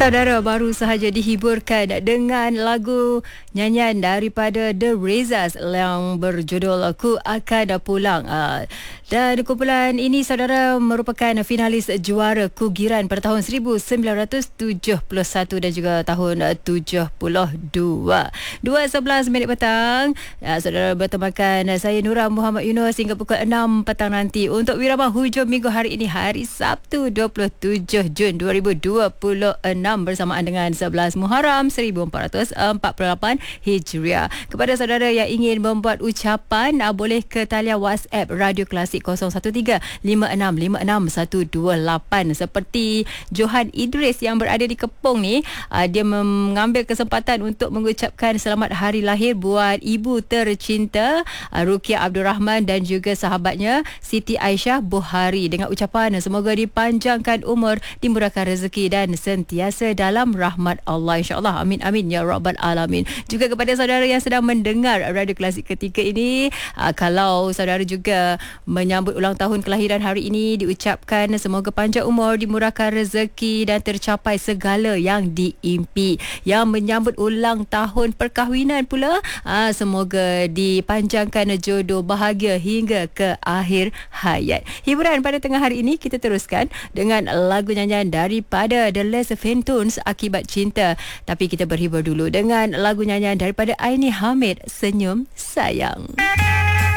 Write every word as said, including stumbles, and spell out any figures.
Saudara, baru sahaja dihiburkan dengan lagu nyanyian daripada The Razors yang berjudul Ku Akan Pulang. Dan kumpulan ini, saudara, merupakan finalis juara Kugiran pada tahun seribu sembilan ratus tujuh puluh satu dan juga tahun tujuh puluh dua. dua sebelas minit petang. Ya, saudara, bertemakan saya Nura Muhammad Yunus hingga pukul enam petang nanti untuk Wirama Hujung Minggu hari ini, hari Sabtu dua puluh tujuh Jun dua ribu dua puluh enam, bersamaan dengan sebelas Muharram seribu empat ratus empat puluh lapan Hijriah. Kepada saudara yang ingin membuat ucapan, boleh ke talian WhatsApp Radio Klasik kosong satu tiga lima enam lima enam satu dua lapan. Seperti Johan Idris yang berada di Kepong ni, dia mengambil kesempatan untuk mengucapkan selamat hari lahir buat ibu tercinta Rukia Abdul Rahman dan juga sahabatnya Siti Aisyah Buhari, dengan ucapan semoga dipanjangkan umur, dimurahkan rezeki dan sentiasa dalam rahmat Allah, insya-Allah. Amin amin ya rabbal alamin. Juga kepada saudara yang sedang mendengar Radio Klasik ketika ini, kalau saudara juga menyambut ulang tahun kelahiran hari ini, diucapkan semoga panjang umur, dimurahkan rezeki dan tercapai segala yang diimpi. Yang menyambut ulang tahun perkahwinan pula, aa, semoga dipanjangkan jodoh bahagia hingga ke akhir hayat. Hiburan pada tengah hari ini kita teruskan dengan lagu nyanyian daripada The Les Phantoms, Akibat Cinta. Tapi kita berhibur dulu dengan lagu nyanyian daripada Aini Hamid, Senyum Sayang.